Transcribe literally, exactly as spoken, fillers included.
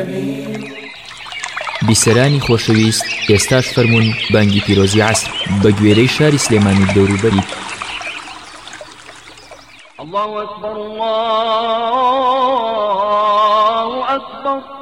بیسەرانی خۆشەویست، ئێستاش فەرموون بانگی پیرۆزی عەسر بە گوێرەی شاری سلێمانی دەوروبەری. الله أكبر الله أكبر